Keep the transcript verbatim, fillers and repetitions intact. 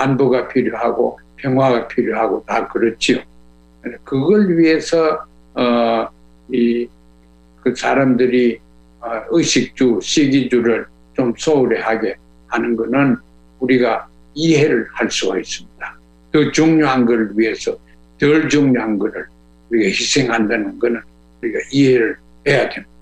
안보가 필요하고 평화가 필요하고 다 그렇지요. 그걸 위해서 어, 이, 그 사람들이 어, 의식주, 시기주를 좀 소홀히 하게 하는 것은 우리가 이해를 할 수가 있습니다. 더 중요한 걸 위해서 덜 중요한 것을 우리가 희생한다는 것은 우리가 이해를 해야 됩니다.